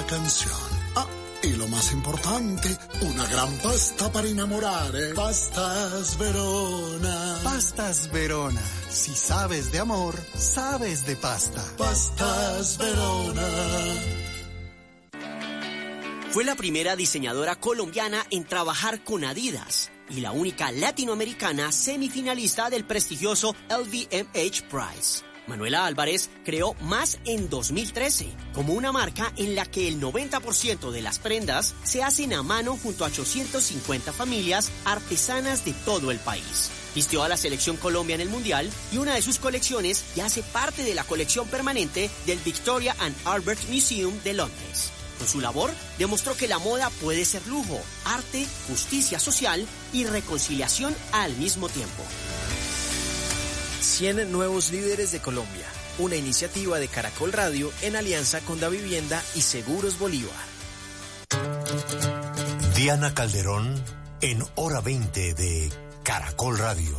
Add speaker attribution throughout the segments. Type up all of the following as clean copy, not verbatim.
Speaker 1: canción. Ah, y lo más importante, una gran pasta para enamorar, ¿eh? Pastas Verona.
Speaker 2: Pastas Verona. Si sabes de amor, sabes de pasta.
Speaker 1: Pastas Verona.
Speaker 3: Fue la primera diseñadora colombiana en trabajar con Adidas y la única latinoamericana semifinalista del prestigioso LVMH Prize. Manuela Álvarez creó Más en 2013, como una marca en la que el 90% de las prendas se hacen a mano junto a 850 familias artesanas de todo el país. Vistió a la selección Colombia en el Mundial y una de sus colecciones ya hace parte de la colección permanente del Victoria and Albert Museum de Londres. Con su labor, demostró que la moda puede ser lujo, arte, justicia social y reconciliación al mismo tiempo.
Speaker 4: 100 nuevos líderes de Colombia, una iniciativa de Caracol Radio en alianza con Davivienda y Seguros Bolívar.
Speaker 5: Diana Calderón en Hora 20 de Caracol Radio.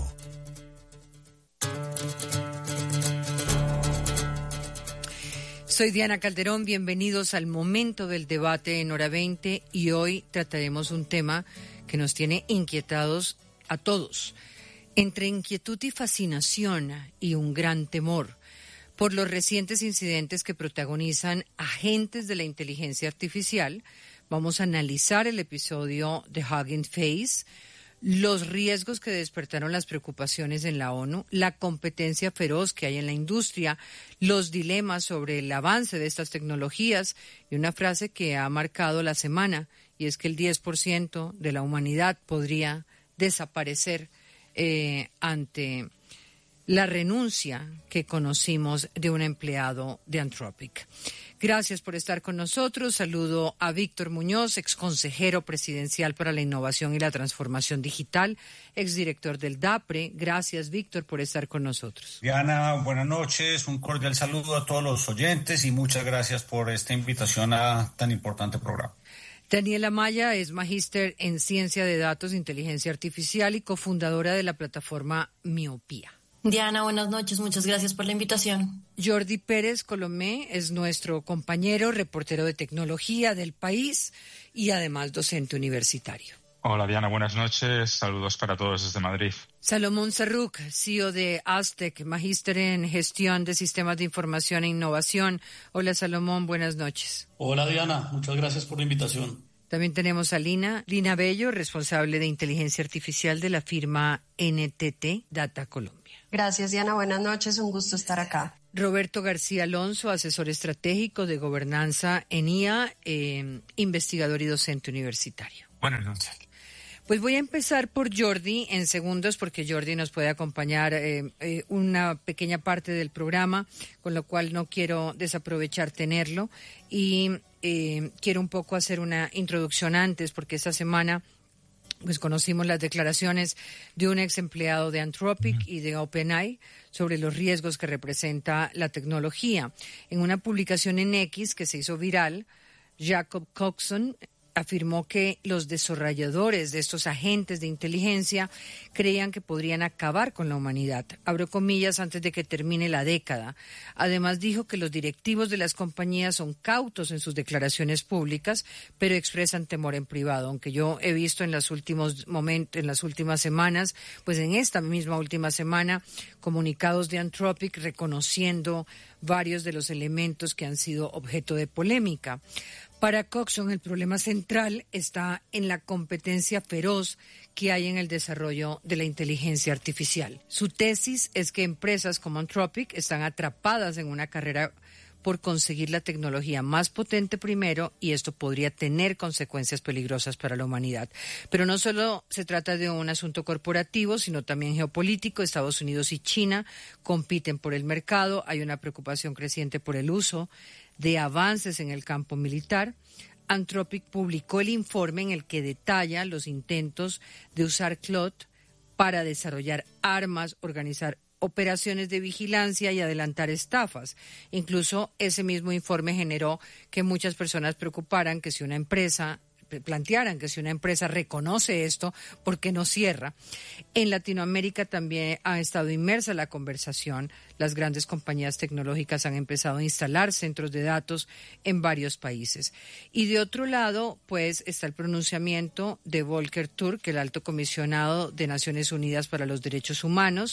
Speaker 6: Soy Diana Calderón, bienvenidos al momento del debate en Hora 20 y hoy trataremos un tema que nos tiene inquietados a todos. Entre inquietud y fascinación y un gran temor por los recientes incidentes que protagonizan agentes de la inteligencia artificial, vamos a analizar el episodio de Hugging Face, los riesgos que despertaron las preocupaciones en la ONU, la competencia feroz que hay en la industria, los dilemas sobre el avance de estas tecnologías y una frase que ha marcado la semana, y es que el 10% de la humanidad podría desaparecer ante la renuncia que conocimos de un empleado de Anthropic. Gracias por estar con nosotros. Saludo a Víctor Muñoz, exconsejero presidencial para la innovación y la transformación digital, exdirector del DAPRE. Gracias, Víctor, por estar con nosotros.
Speaker 7: Diana, buenas noches. Un cordial saludo a todos los oyentes y muchas gracias por esta invitación a tan importante programa.
Speaker 6: Daniela Maya es magíster en Ciencia de Datos e Inteligencia Artificial y cofundadora de la plataforma Miopía.
Speaker 8: Diana, buenas noches. Muchas gracias por la invitación.
Speaker 6: Jordi Pérez Colomé es nuestro compañero, reportero de tecnología del país y además docente universitario.
Speaker 9: Hola Diana, buenas noches. Saludos para todos desde Madrid.
Speaker 6: Salomón Sarruk, CEO de Aztec, magíster en Gestión de Sistemas de Información e Innovación. Hola Salomón, buenas noches.
Speaker 10: Hola Diana, muchas gracias por la invitación.
Speaker 6: También tenemos a Lina Bello, responsable de Inteligencia Artificial de la firma NTT Data Colombia.
Speaker 11: Gracias Diana, buenas noches, un gusto estar acá.
Speaker 6: Roberto García Alonso, asesor estratégico de gobernanza en IA, investigador y docente universitario.
Speaker 9: Buenas noches.
Speaker 6: Pues voy a empezar por Jordi en segundos porque Jordi nos puede acompañar una pequeña parte del programa, con lo cual no quiero desaprovechar tenerlo y quiero un poco hacer una introducción antes porque esta semana pues conocimos las declaraciones de un ex empleado de Anthropic y de OpenAI sobre los riesgos que representa la tecnología. En una publicación en X que se hizo viral, Jacob Coxon afirmó que los desarrolladores de estos agentes de inteligencia creían que podrían acabar con la humanidad. Abro comillas, antes de que termine la década. Además dijo que los directivos de las compañías son cautos en sus declaraciones públicas, pero expresan temor en privado. Aunque yo he visto en los últimos momentos, en las últimas semanas, pues en esta misma última semana, comunicados de Anthropic reconociendo varios de los elementos que han sido objeto de polémica. Para Coxon, el problema central está en la competencia feroz que hay en el desarrollo de la inteligencia artificial. Su tesis es que empresas como Anthropic están atrapadas en una carrera por conseguir la tecnología más potente primero y esto podría tener consecuencias peligrosas para la humanidad. Pero no solo se trata de un asunto corporativo, sino también geopolítico. Estados Unidos y China compiten por el mercado. Hay una preocupación creciente por el uso de avances en el campo militar. Anthropic publicó el informe en el que detalla los intentos de usar Claude para desarrollar armas, organizar operaciones de vigilancia y adelantar estafas. Incluso ese mismo informe generó que muchas personas preocuparan que si una empresa plantearan que si una empresa reconoce esto, ¿por qué no cierra? En Latinoamérica también ha estado inmersa la conversación. Las grandes compañías tecnológicas han empezado a instalar centros de datos en varios países. Y de otro lado, pues, está el pronunciamiento de Volker Turk, el alto comisionado de Naciones Unidas para los Derechos Humanos,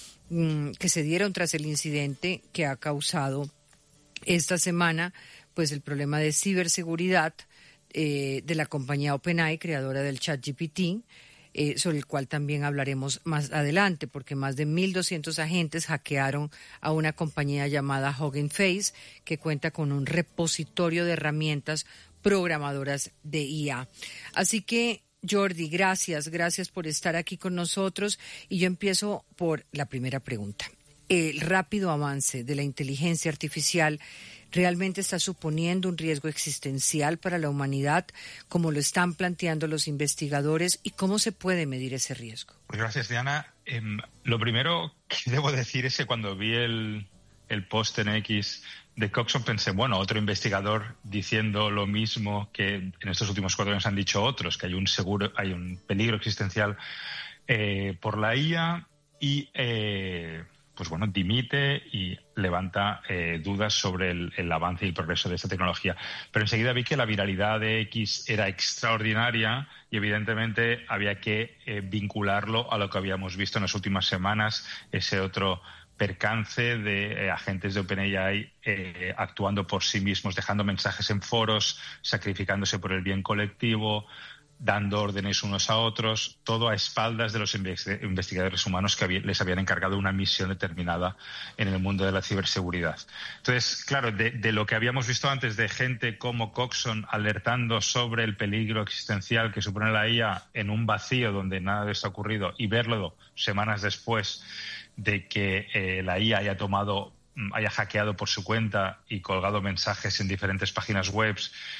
Speaker 6: que se dieron tras el incidente que ha causado esta semana, pues, el problema de ciberseguridad de la compañía OpenAI, creadora del ChatGPT, sobre el cual también hablaremos más adelante, porque más de 1.200 agentes hackearon a una compañía llamada Hugging Face, que cuenta con un repositorio de herramientas programadoras de IA. Así que, Jordi, gracias por estar aquí con nosotros. Y yo empiezo por la primera pregunta. El rápido avance de la inteligencia artificial realmente está suponiendo un riesgo existencial para la humanidad, como lo están planteando los investigadores, y cómo se puede medir ese riesgo.
Speaker 9: Pues gracias, Diana. Lo primero que debo decir es que cuando vi el post en X de Coxon pensé, bueno, otro investigador diciendo lo mismo que en estos últimos 4 años han dicho otros, que hay un peligro existencial por la IA y pues bueno, dimite y levanta dudas sobre el avance y el progreso de esta tecnología. Pero enseguida vi que la viralidad de X era extraordinaria y evidentemente había que vincularlo a lo que habíamos visto en las últimas semanas, ese otro percance de agentes de OpenAI actuando por sí mismos, dejando mensajes en foros, sacrificándose por el bien colectivo, dando órdenes unos a otros, todo a espaldas de los investigadores humanos que les habían encargado una misión determinada en el mundo de la ciberseguridad. Entonces, claro, de lo que habíamos visto antes de gente como Coxon alertando sobre el peligro existencial que supone la IA en un vacío donde nada de esto ha ocurrido, y verlo semanas después de que la IA haya hackeado por su cuenta y colgado mensajes en diferentes páginas web,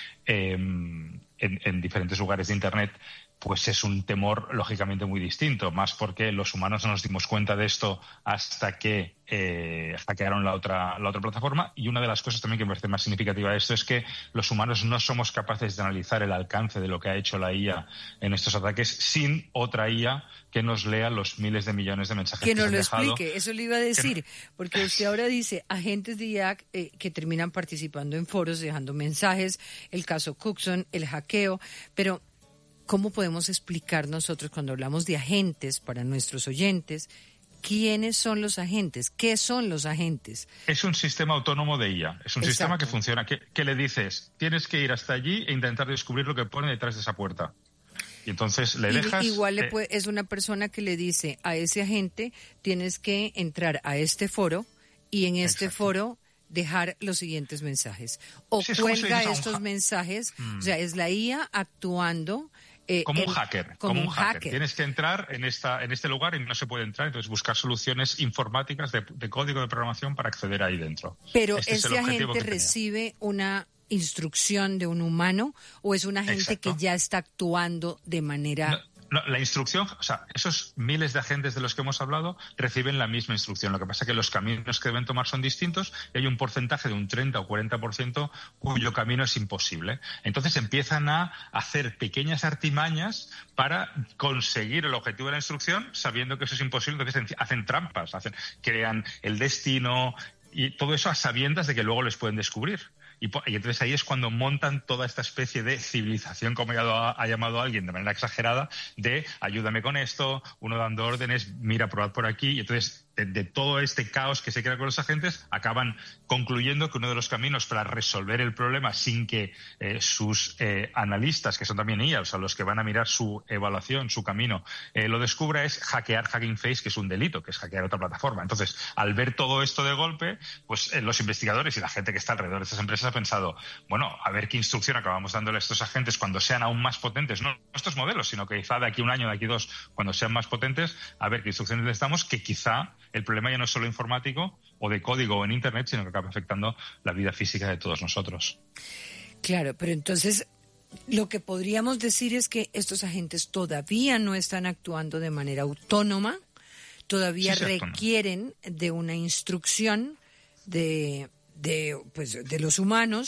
Speaker 9: en diferentes lugares de Internet, pues es un temor lógicamente muy distinto, más porque los humanos no nos dimos cuenta de esto hasta que hackearon la otra plataforma. Y una de las cosas también que me parece más significativa de esto es que los humanos no somos capaces de analizar el alcance de lo que ha hecho la IA en estos ataques sin otra IA que nos lea los miles de millones de mensajes que
Speaker 6: nos
Speaker 9: lo
Speaker 6: explique. Eso le iba a decir, porque usted ahora dice agentes de IA que terminan participando en foros, dejando mensajes, el caso Coxon, el hackeo, pero ¿cómo podemos explicar nosotros cuando hablamos de agentes para nuestros oyentes? ¿Quiénes son los agentes? ¿Qué son los agentes?
Speaker 9: Es un sistema autónomo de IA. Es un sistema que funciona, que le dices, tienes que ir hasta allí e intentar descubrir lo que pone detrás de esa puerta. Y entonces le dejas...
Speaker 6: Igual es una persona que le dice a ese agente, tienes que entrar a este foro y en este foro dejar los siguientes mensajes. O cuelga estos mensajes. O sea, es la IA actuando...
Speaker 9: como un hacker. Tienes que entrar en este lugar y no se puede entrar, entonces buscar soluciones informáticas de código de programación para acceder ahí dentro.
Speaker 6: Pero ¿ese agente recibe una instrucción de un humano o es un agente que ya está actuando de manera...
Speaker 9: No, la instrucción, o sea, esos miles de agentes de los que hemos hablado reciben la misma instrucción. Lo que pasa es que los caminos que deben tomar son distintos y hay un porcentaje de un 30 o 40% cuyo camino es imposible. Entonces empiezan a hacer pequeñas artimañas para conseguir el objetivo de la instrucción sabiendo que eso es imposible. Entonces hacen trampas, crean el destino y todo eso a sabiendas de que luego les pueden descubrir. Y entonces ahí es cuando montan toda esta especie de civilización, como ha llamado alguien de manera exagerada, de ayúdame con esto, uno dando órdenes, mira, probad por aquí. Y entonces de todo este caos que se crea con los agentes, acaban concluyendo que uno de los caminos para resolver el problema sin que sus analistas, que son también IA, o sea, los que van a mirar su evaluación, su camino, lo descubra, es hackear Hugging Face, que es un delito, que es hackear otra plataforma. Entonces, al ver todo esto de golpe, pues los investigadores y la gente que está alrededor de estas empresas ha pensado, bueno, a ver qué instrucción acabamos dándole a estos agentes cuando sean aún más potentes, no estos modelos, sino que quizá de aquí 1 año, de aquí 2, cuando sean más potentes, a ver qué instrucciones les damos, que quizá el problema ya no es solo informático o de código o en Internet, sino que acaba afectando la vida física de todos nosotros.
Speaker 6: Claro, pero entonces lo que podríamos decir es que estos agentes todavía no están actuando de manera autónoma, todavía requieren de una instrucción de los humanos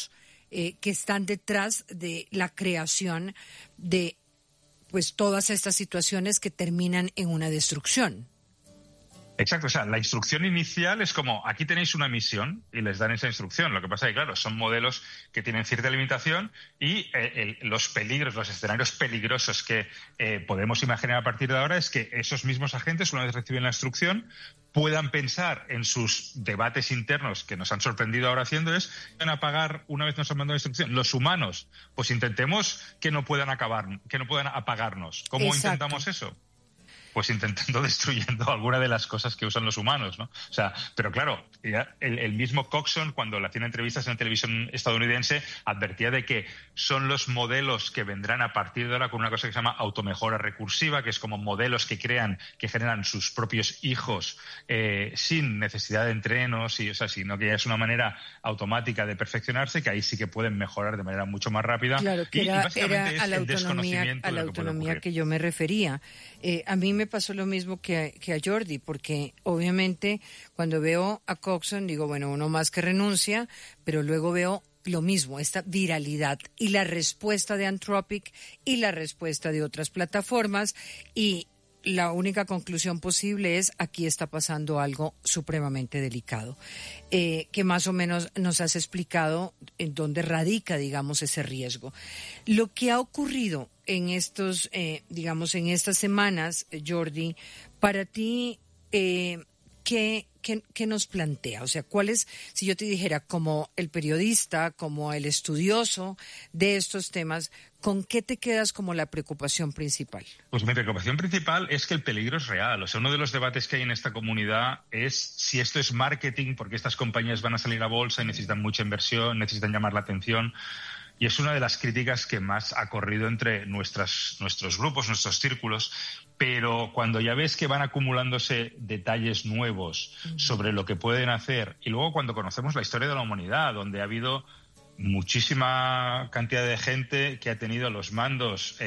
Speaker 6: que están detrás de la creación de pues todas estas situaciones que terminan en una destrucción.
Speaker 9: Exacto, o sea, la instrucción inicial es como, aquí tenéis una misión y les dan esa instrucción. Lo que pasa es que, claro, son modelos que tienen cierta limitación y los peligros, los escenarios peligrosos que podemos imaginar a partir de ahora es que esos mismos agentes, una vez reciben la instrucción, puedan pensar en sus debates internos que nos han sorprendido ahora haciendo van a apagar una vez nos han mandado la instrucción. Los humanos, pues intentemos que no puedan apagarnos. ¿Cómo intentamos eso? Pues intentando destruyendo alguna de las cosas que usan los humanos, ¿no? O sea, pero claro, el mismo Coxon, cuando le hacían entrevistas en la televisión estadounidense, advertía de que son los modelos que vendrán a partir de ahora con una cosa que se llama automejora recursiva, que es como modelos que generan sus propios hijos sin necesidad de entrenos, sino que ya es una manera automática de perfeccionarse, que ahí sí que pueden mejorar de manera mucho más rápida.
Speaker 6: Claro, que era a la autonomía que yo me refería. A mí me pasó lo mismo que a Jordi, porque obviamente cuando veo a Coxon digo, bueno, uno más que renuncia, pero luego veo lo mismo, esta viralidad y la respuesta de Anthropic y la respuesta de otras plataformas, y la única conclusión posible es aquí está pasando algo supremamente delicado, que más o menos nos has explicado en dónde radica, digamos, ese riesgo. Lo que ha ocurrido en estos, en estas semanas, Jordi, para ti, ¿qué nos plantea? O sea, ¿cuál es, si yo te dijera, como el periodista, como el estudioso de estos temas, ¿con qué te quedas como la preocupación principal?
Speaker 9: Pues mi preocupación principal es que el peligro es real. O sea, uno de los debates que hay en esta comunidad es si esto es marketing, porque estas compañías van a salir a bolsa y necesitan mucha inversión, necesitan llamar la atención. Y es una de las críticas que más ha corrido entre nuestros grupos, nuestros círculos. Pero cuando ya ves que van acumulándose detalles nuevos sobre lo que pueden hacer, y luego cuando conocemos la historia de la humanidad, donde ha habido muchísima cantidad de gente que ha tenido a los mandos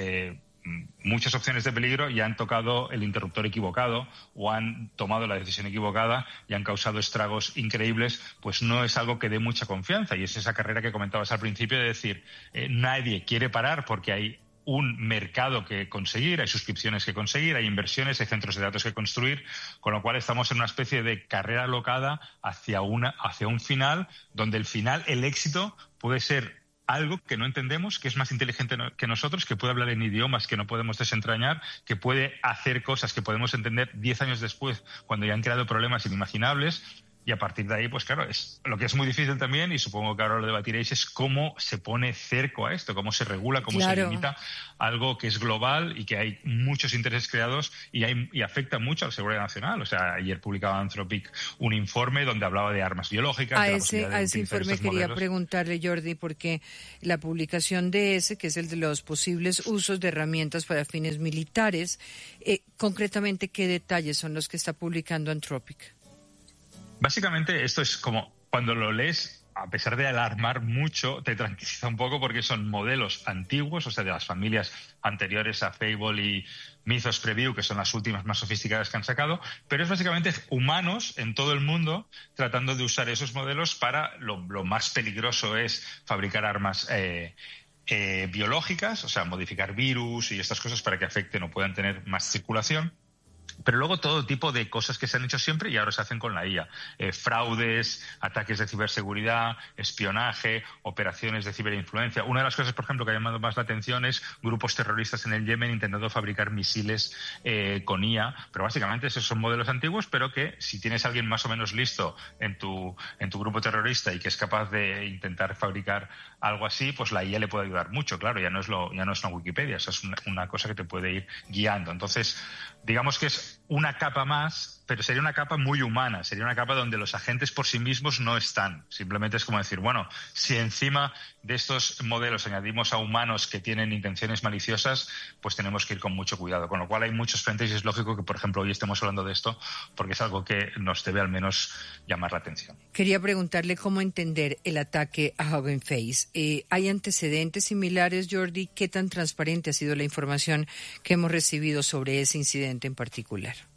Speaker 9: muchas opciones de peligro y han tocado el interruptor equivocado o han tomado la decisión equivocada y han causado estragos increíbles, pues no es algo que dé mucha confianza. Y es esa carrera que comentabas al principio de decir, nadie quiere parar porque hay un mercado que conseguir, hay suscripciones que conseguir, hay inversiones, hay centros de datos que construir, con lo cual estamos en una especie de carrera alocada hacia un final, donde el éxito puede ser algo que no entendemos, que es más inteligente que nosotros, que puede hablar en idiomas que no podemos desentrañar, que puede hacer cosas que podemos entender 10 años después, cuando ya han creado problemas inimaginables. Y a partir de ahí, pues claro, lo que es muy difícil también, y supongo que ahora lo debatiréis, es cómo se pone cerco a esto, cómo se regula, cómo se limita algo que es global y que hay muchos intereses creados y afecta mucho a la seguridad nacional. O sea, ayer publicaba Anthropic un informe donde hablaba de armas biológicas.
Speaker 6: A ese informe quería preguntarle, Jordi, porque la publicación de ese, que es el de los posibles usos de herramientas para fines militares, concretamente, ¿qué detalles son los que está publicando Anthropic?
Speaker 9: Básicamente esto es como cuando lo lees, a pesar de alarmar mucho, te tranquiliza un poco porque son modelos antiguos, o sea, de las familias anteriores a Fable y Mythos Preview, que son las últimas más sofisticadas que han sacado, pero es básicamente humanos en todo el mundo tratando de usar esos modelos para lo más peligroso es fabricar armas biológicas, o sea, modificar virus y estas cosas para que afecten o puedan tener más circulación. Pero luego todo tipo de cosas que se han hecho siempre y ahora se hacen con la IA. Fraudes, ataques de ciberseguridad, espionaje, operaciones de ciberinfluencia. Una de las cosas, por ejemplo, que ha llamado más la atención es grupos terroristas en el Yemen intentando fabricar misiles con IA. Pero básicamente esos son modelos antiguos, pero que si tienes a alguien más o menos listo en tu grupo terrorista y que es capaz de intentar fabricar algo así, pues la IA le puede ayudar mucho. Claro, ya no es una Wikipedia, eso es una cosa que te puede ir guiando. Entonces, digamos que es una capa más, pero sería una capa muy humana, sería una capa donde los agentes por sí mismos no están. Simplemente es como decir, bueno, si encima de estos modelos añadimos a humanos que tienen intenciones maliciosas, pues tenemos que ir con mucho cuidado. Con lo cual hay muchos frentes y es lógico que, por ejemplo, hoy estemos hablando de esto porque es algo que nos debe al menos llamar la atención.
Speaker 6: Quería preguntarle cómo entender el ataque a Hugging Face. ¿Hay antecedentes similares, Jordi? ¿Qué tan transparente ha sido la información que hemos recibido sobre ese incidente en particular?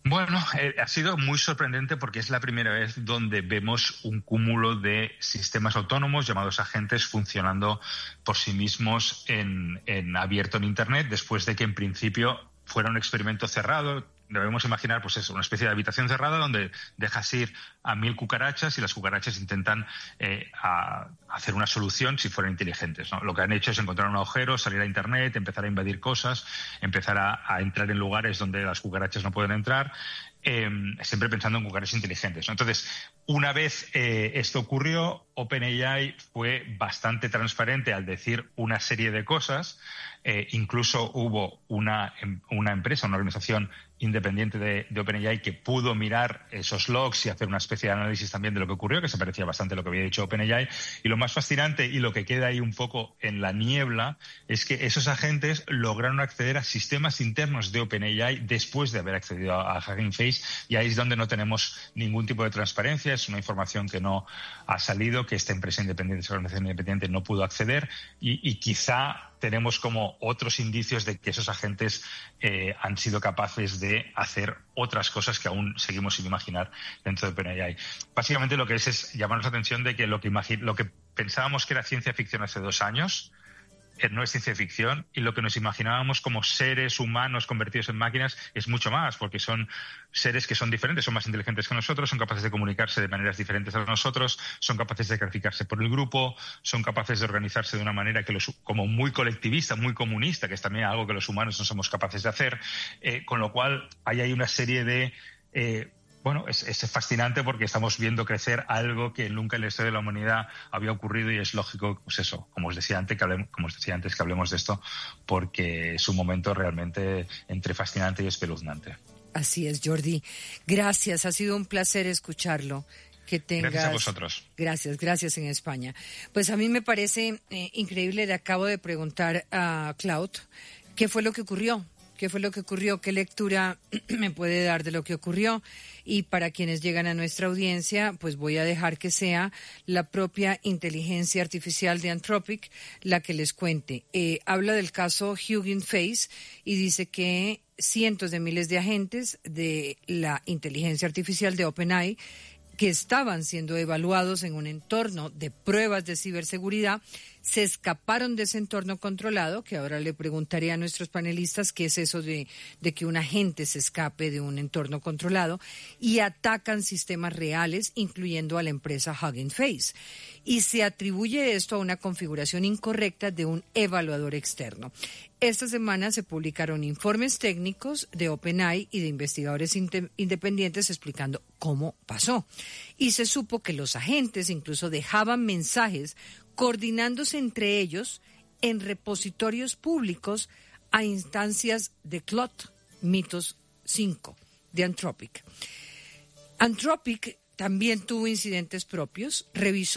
Speaker 9: Bueno, ha sido muy sorprendente porque es la primera vez donde vemos un cúmulo de sistemas autónomos llamados agentes funcionando por sí mismos en abierto en Internet, después de que en principio fuera un experimento cerrado. Debemos imaginar, pues eso, una especie de habitación cerrada donde dejas ir a 1000 cucarachas y las cucarachas intentan hacer una solución si fueran inteligentes, ¿no? Lo que han hecho es encontrar un agujero, salir a Internet, empezar a invadir cosas, empezar a entrar en lugares donde las cucarachas no pueden entrar, siempre pensando en cucarachas inteligentes, ¿no? Entonces, una vez esto ocurrió, OpenAI fue bastante transparente al decir una serie de cosas. Incluso hubo una empresa, una organización independiente de OpenAI que pudo mirar esos logs y hacer una especie de análisis también de lo que ocurrió, que se parecía bastante a lo que había dicho OpenAI. Y lo más fascinante y lo que queda ahí un poco en la niebla es que esos agentes lograron acceder a sistemas internos de OpenAI después de haber accedido a Hugging Face, y ahí es donde no tenemos ningún tipo de transparencia. Es una información que no ha salido, que esta empresa independiente, esta organización independiente no pudo acceder, y quizá tenemos como otros indicios de que esos agentes han sido capaces de hacer otras cosas que aún seguimos sin imaginar dentro de OpenAI. Básicamente lo que es llamarnos la atención de que lo que pensábamos que era ciencia ficción hace 2 años no es ciencia ficción, y lo que nos imaginábamos como seres humanos convertidos en máquinas es mucho más, porque son seres que son diferentes, son más inteligentes que nosotros, son capaces de comunicarse de maneras diferentes a nosotros, son capaces de clasificarse por el grupo, son capaces de organizarse de una manera como muy colectivista, muy comunista, que es también algo que los humanos no somos capaces de hacer, con lo cual hay una serie de... es fascinante porque estamos viendo crecer algo que nunca en la historia de la humanidad había ocurrido, y es lógico, pues eso, como os decía antes, que hablemos de esto, porque es un momento realmente entre fascinante y espeluznante.
Speaker 6: Así es, Jordi. Gracias, ha sido un placer escucharlo. Que tengas...
Speaker 9: Gracias a vosotros.
Speaker 6: Gracias en España. Pues a mí me parece increíble, le acabo de preguntar a Cloud qué fue lo que ocurrió. ¿Qué lectura me puede dar de lo que ocurrió? Y para quienes llegan a nuestra audiencia, pues voy a dejar que sea la propia inteligencia artificial de Anthropic la que les cuente. Habla del caso Hugging Face y dice que cientos de miles de agentes de la inteligencia artificial de OpenAI que estaban siendo evaluados en un entorno de pruebas de ciberseguridad se escaparon de ese entorno controlado, que ahora le preguntaré a nuestros panelistas qué es eso de que un agente se escape de un entorno controlado, y atacan sistemas reales, incluyendo a la empresa Hugging Face. Y se atribuye esto a una configuración incorrecta de un evaluador externo. Esta semana se publicaron informes técnicos de OpenAI y de investigadores independientes explicando cómo pasó. Y se supo que los agentes incluso dejaban mensajes coordinándose entre ellos en repositorios públicos a instancias de Claude Mythos 5 de Anthropic. Anthropic también tuvo incidentes propios, revisó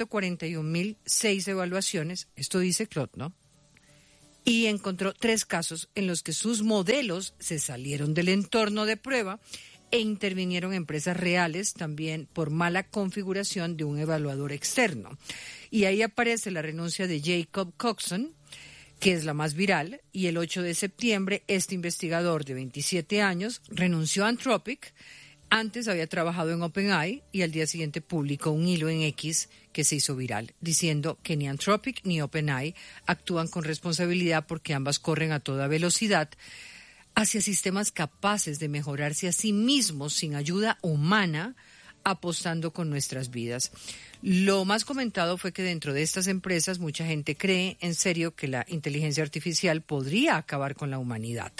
Speaker 6: 141.006 evaluaciones, esto dice Claude, ¿no? Y encontró 3 casos en los que sus modelos se salieron del entorno de prueba e intervinieron empresas reales también por mala configuración de un evaluador externo. Y ahí aparece la renuncia de Jacob Coxon, que es la más viral, y el 8 de septiembre este investigador de 27 años renunció a Anthropic. Antes había trabajado en OpenAI y al día siguiente publicó un hilo en X que se hizo viral, diciendo que ni Anthropic ni OpenAI actúan con responsabilidad porque ambas corren a toda velocidad hacia sistemas capaces de mejorarse a sí mismos sin ayuda humana, apostando con nuestras vidas. Lo más comentado fue que dentro de estas empresas mucha gente cree en serio que la inteligencia artificial podría acabar con la humanidad.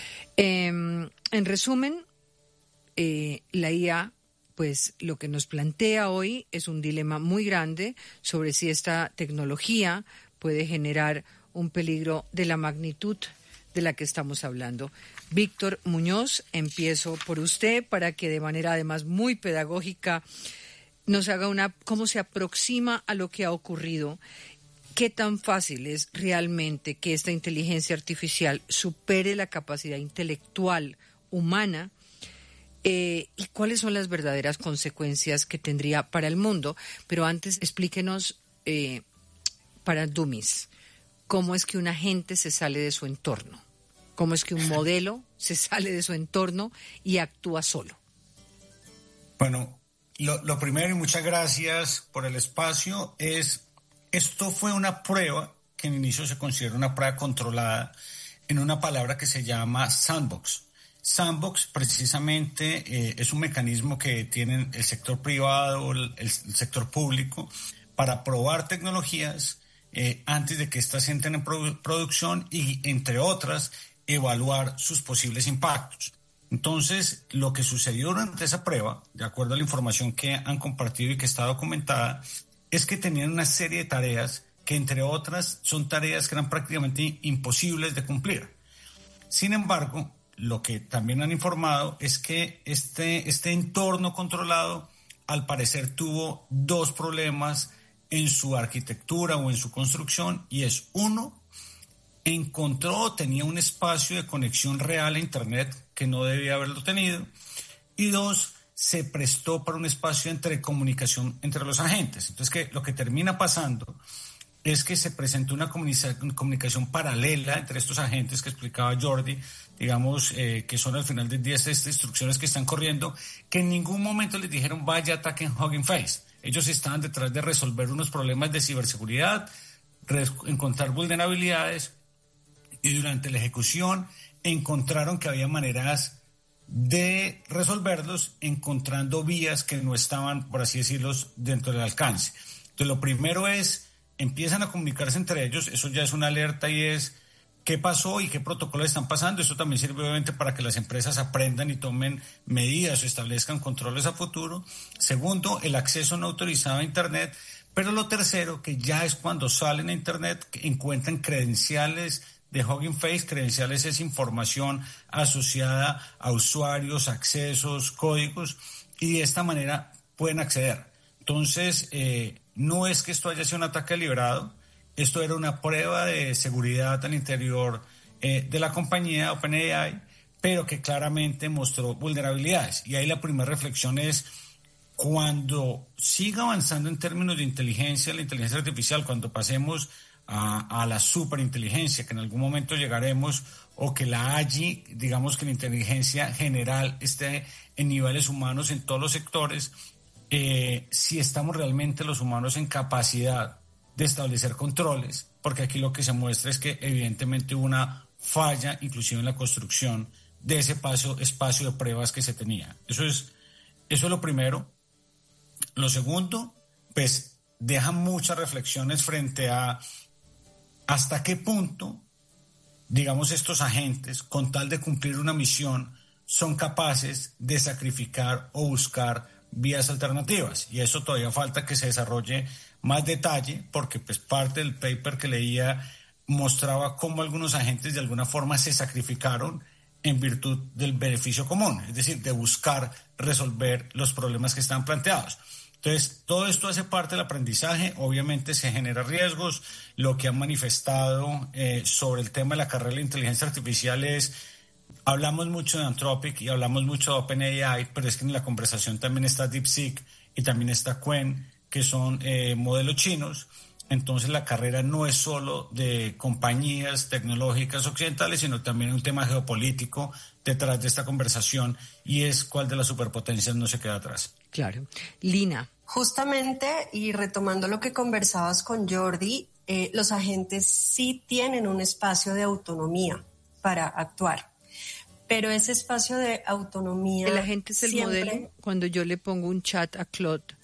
Speaker 6: En resumen, la IA, pues lo que nos plantea hoy es un dilema muy grande sobre si esta tecnología puede generar un peligro de la magnitud de la que estamos hablando. Víctor Muñoz, empiezo por usted para que de manera además muy pedagógica nos haga cómo se aproxima a lo que ha ocurrido. ¿Qué tan fácil es realmente que esta inteligencia artificial supere la capacidad intelectual humana? ¿Y cuáles son las verdaderas consecuencias que tendría para el mundo? Pero antes explíquenos para Dummies, ¿cómo es que un agente se sale de su entorno? ¿Cómo es que un modelo se sale de su entorno y actúa solo?
Speaker 7: Bueno, lo primero, y muchas gracias por el espacio, esto fue una prueba que en inicio se considera una prueba controlada en una palabra que se llama sandbox. Sandbox precisamente es un mecanismo que tienen el sector privado, el sector público, para probar tecnologías antes de que éstas entren en producción y, entre otras, evaluar sus posibles impactos. Entonces, lo que sucedió durante esa prueba, de acuerdo a la información que han compartido y que está documentada, es que tenían una serie de tareas que, entre otras, son tareas que eran prácticamente imposibles de cumplir. Sin embargo, lo que también han informado es que este entorno controlado, al parecer, tuvo dos problemas en su arquitectura o en su construcción, y es: uno, tenía un espacio de conexión real a Internet que no debía haberlo tenido, y dos, se prestó para un espacio entre comunicación entre los agentes. Entonces, lo que termina pasando es que se presentó una comunicación paralela entre estos agentes que explicaba Jordi, digamos, que son al final del día estas instrucciones que están corriendo, que en ningún momento les dijeron vaya, ataquen Hugging Face. Ellos estaban detrás de resolver unos problemas de ciberseguridad, encontrar vulnerabilidades, y durante la ejecución encontraron que había maneras de resolverlos, encontrando vías que no estaban, por así decirlo, dentro del alcance. Entonces, lo primero es, empiezan a comunicarse entre ellos, eso ya es una alerta, y es qué pasó y qué protocolos están pasando. Eso también sirve obviamente para que las empresas aprendan y tomen medidas o establezcan controles a futuro. Segundo, el acceso no autorizado a Internet. Pero lo tercero, que ya es cuando salen a Internet, que encuentran credenciales de Hugging Face. Credenciales es información asociada a usuarios, accesos, códigos, y de esta manera pueden acceder. Entonces, no es que esto haya sido un ataque deliberado, esto era una prueba de seguridad al interior de la compañía OpenAI, pero que claramente mostró vulnerabilidades. Y ahí la primera reflexión es: cuando siga avanzando en términos de inteligencia, la inteligencia artificial, cuando pasemos a la superinteligencia, que en algún momento llegaremos, o que la AGI, digamos que la inteligencia general esté en niveles humanos en todos los sectores, si estamos realmente los humanos en capacidad de establecer controles, porque aquí lo que se muestra es que evidentemente hubo una falla, inclusive en la construcción de ese espacio de pruebas que se tenía. Eso es lo primero. Lo segundo, pues deja muchas reflexiones frente a hasta qué punto, digamos, estos agentes, con tal de cumplir una misión, son capaces de sacrificar o buscar vías alternativas. Y eso todavía falta que se desarrolle más detalle, porque pues parte del paper que leía mostraba cómo algunos agentes de alguna forma se sacrificaron en virtud del beneficio común, es decir, de buscar resolver los problemas que están planteados. Entonces, todo esto hace parte del aprendizaje. Obviamente se genera riesgos. Lo que han manifestado sobre el tema de la carrera de la inteligencia artificial es: hablamos mucho de Anthropic y hablamos mucho de OpenAI, pero es que en la conversación también está DeepSeek y también está Qwen, que son modelos chinos. Entonces, la carrera no es solo de compañías tecnológicas occidentales, sino también un tema geopolítico detrás de esta conversación, y es cuál de las superpotencias no se queda atrás.
Speaker 6: Claro. Lina.
Speaker 11: Justamente, y retomando lo que conversabas con Jordi, los agentes sí tienen un espacio de autonomía para actuar, pero ese espacio de autonomía...
Speaker 6: El agente es el modelo. Cuando yo le pongo un chat a Claude